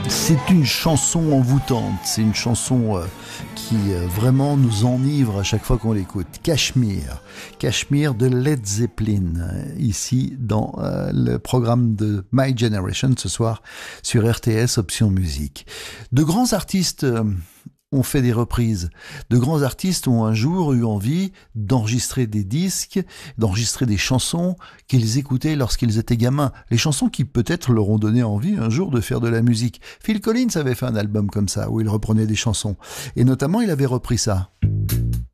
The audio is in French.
C'est une chanson envoûtante, c'est une chanson qui vraiment nous enivre à chaque fois qu'on l'écoute. Cashmere, Cashmere de Led Zeppelin, ici dans le programme de My Generation ce soir sur RTS Option Musique. De grands artistes ont fait des reprises. De grands artistes ont un jour eu envie d'enregistrer des disques, d'enregistrer des chansons qu'ils écoutaient lorsqu'ils étaient gamins. Les chansons qui peut-être leur ont donné envie un jour de faire de la musique. Phil Collins avait fait un album comme ça, où il reprenait des chansons. Et notamment, il avait repris ça.